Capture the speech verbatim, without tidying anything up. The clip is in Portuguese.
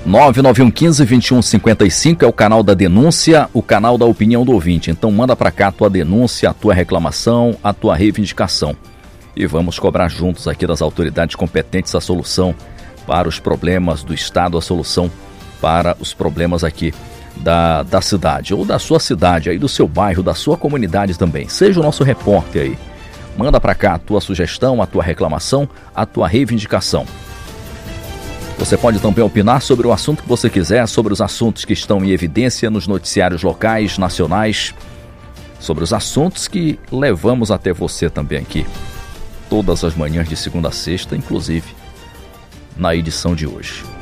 nove nove um um cinco, dois um cinco cinco é o canal da denúncia, o canal da opinião do ouvinte. Então manda para cá a tua denúncia, a tua reclamação, a tua reivindicação. E vamos cobrar juntos aqui das autoridades competentes a solução para os problemas do Estado, a solução para os problemas aqui da, da cidade, ou da sua cidade, aí do seu bairro, da sua comunidade também. Seja o nosso repórter aí. Manda para cá a tua sugestão, a tua reclamação, a tua reivindicação. Você pode também opinar sobre o assunto que você quiser, sobre os assuntos que estão em evidência nos noticiários locais, nacionais, sobre os assuntos que levamos até você também aqui, todas as manhãs de segunda a sexta, inclusive na edição de hoje.